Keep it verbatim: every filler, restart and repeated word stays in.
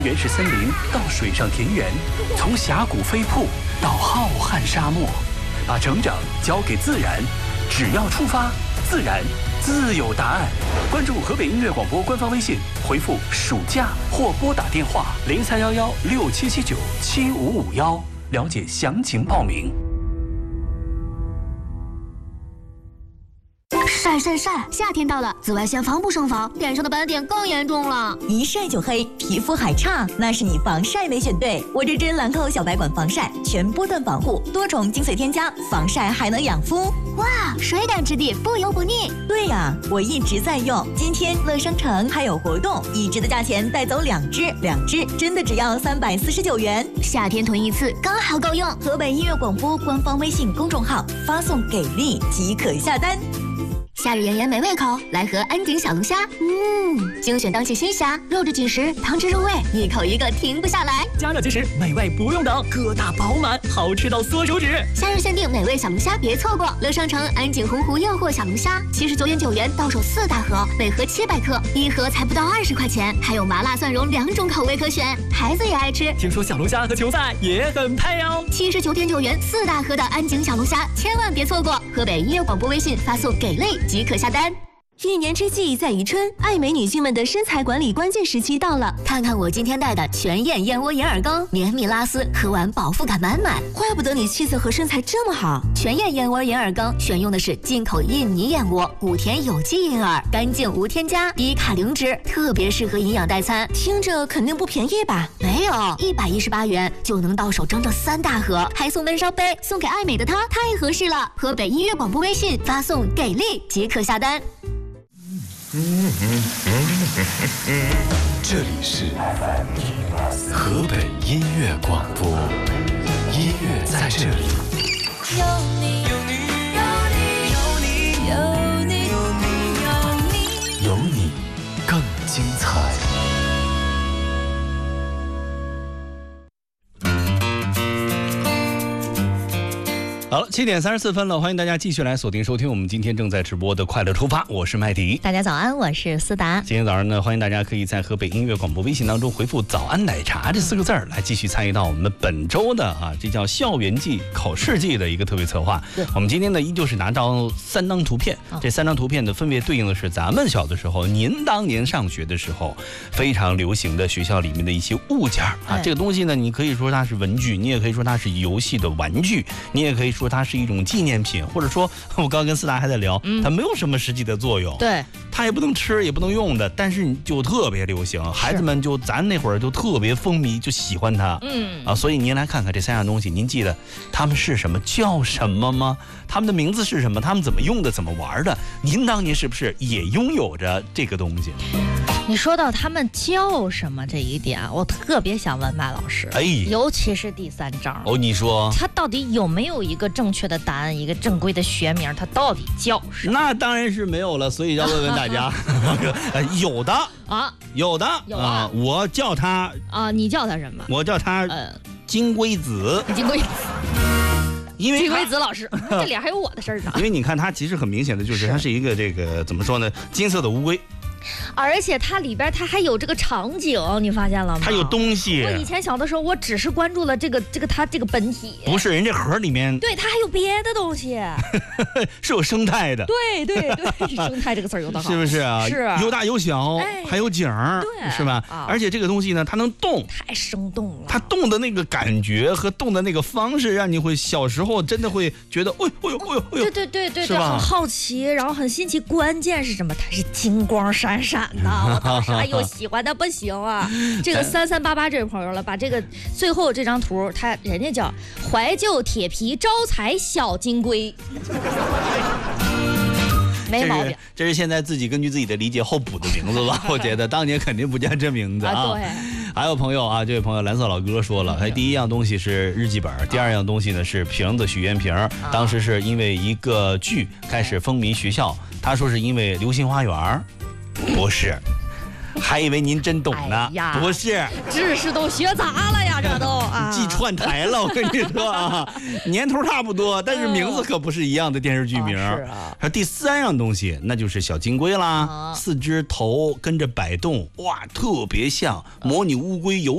原始森林到水上田园，从峡谷飞瀑到浩瀚沙漠，把成长交给自然，只要出发，自然自有答案。关注河北音乐广播官方微信，回复“暑假”或拨打电话零三幺幺六七七九七五五幺，了解详情报名。 晒晒晒！夏天到了，紫外线防不胜防，脸上的斑点更严重了。 一晒就黑，皮肤还差，那是你防晒没选对。我这支兰蔻小白管防晒，全波段防护，多重精粹添加，防晒还能养肤。 哇，水感质地，不油不腻。 对呀，我一直在用。今天乐商城还有活动，一支的价钱带走两支，两支真的只要三百四十九元。 夏天囤一次刚好够用。 河北音乐广播官方微信公众号发送给力即可下单。 夏日炎炎没胃口，来盒安井小龙虾。嗯，精选当季新虾，肉质紧实，汤汁入味，一口一个停不下来。 加热即食，美味不用等，个大饱满，好吃到缩手指。 夏日限定美味小龙虾，别错过！乐商城安井洪湖诱惑小龙虾，七十九点九元到手四大盒，每盒七百克，一盒才不到二十块钱，还有麻辣蒜蓉两种口味可选，孩子也爱吃。 听说小龙虾和球赛也很配哦。 七十九点九元四大盒的安井小龙虾，千万别错过！河北音乐广播微信发送给力即可下单。 一年之计在于春，爱美女性们的身材管理关键时期到了。 看看我今天带的全燕燕窝银耳羹，绵密拉丝，喝完饱腹感满满。 怪不得你气色和身材这么好。 全燕燕窝银耳羹选用的是进口印尼燕窝，谷田有机银耳，干净无添加，低卡零脂，特别适合营养代餐。 听着肯定不便宜吧？ 没有，一百一十八元就能到手整整三大盒，还送温烧杯，送给爱美的她，太合适了。河北音乐广播微信发送给力即可下单。 这里是河北音乐广播，音乐在这里。 有你，有你，有你，有你，有你，有你， 有你更精彩。 好了，七点三十四分了，欢迎大家继续来锁定收听我们今天正在直播的快乐出发，我是麦迪。 大家早安，我是思达。 今天早上呢，欢迎大家可以在河北音乐广播微信当中回复早安奶茶这四个字儿，来继续参与到我们本周的啊，这叫校园季考试季的一个特别策划。我们今天呢依旧是拿到三张图片，这三张图片呢分别对应的是咱们小的时候，您当年上学的时候非常流行的学校里面的一些物件啊。这个东西呢，你可以说它是文具，你也可以说它是游戏的玩具，你也可以说它是一种纪念品，或者说我刚刚跟思达还在聊，嗯、它没有什么实际的作用， 对， 它也不能吃也不能用的，但是就特别流行，孩子们就咱那会儿就特别风靡，就喜欢它，嗯啊，所以您来看看这三样东西，您记得它们是什么，叫什么吗？它们的名字是什么？它们怎么用的？怎么玩的？您当年是不是也拥有着这个东西？ 你说到他们叫什么这一点，我特别想问麦老师，哎，尤其是第三章哦，你说它到底有没有一个正确的答案，一个正规的学名，它到底叫什么？ 那当然是没有了，所以要问问大家，有的啊，有的有啊， 啊，我叫它啊，你叫它什么？ 我叫它呃金龟子， 金龟子。 因为金龟子老师，这里还有我的事儿呢。 因为你看，它其实很明显的就是，它是一个这个怎么说呢，金色的乌龟。 而且它里边它还有这个场景，你发现了吗？ 它有东西。 我以前小的时候，我只是关注了这个这个它这个本体。 不是，人这盒里面。 对，它还有别的东西。 是有生态的。 对对对，生态这个词儿用得好。 是不是啊？ 是。 有大有小，哎、还有景儿，是吧？啊、而且这个东西呢，它能动。 太生动了。 它动的那个感觉和动的那个方式，让你会小时候真的会觉得，哎呦哎呦哎呦哎呦。 对对对对对，很好奇，然后很新奇。关键是什么？它是金光闪闪的。我当时哎呦喜欢的不行啊！这个三三八八这位朋友了，把这个最后这张图，他人家叫怀旧铁皮招财小金龟，没毛病。 这是现在自己根据自己的理解后补的名字吧？我觉得当年肯定不叫这名字啊。 对。 还有朋友啊，这位朋友蓝色老哥说了，哎，第一样东西是日记本，第二样东西呢是瓶子许愿瓶，当时是因为一个剧开始风靡学校，他说是因为《流星花园》。不是，还以为您真懂呢，哎、不是， 知识都学杂了呀，这都啊， 记串台了，我跟你说啊，年头差不多，但是名字可不是一样的电视剧名。哦、是啊。而第三样东西，那就是小金龟啦，哦、四只头跟着摆动，哇，特别像模拟乌龟游。